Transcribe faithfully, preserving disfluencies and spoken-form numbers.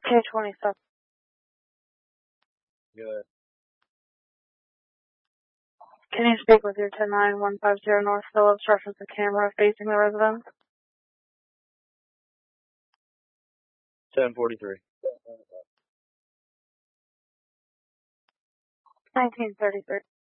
K twenty-seven. Good. Can you speak with your ten nine one five zero North Hill obstructions of camera facing the residence? ten forty-three. nineteen thirty-three.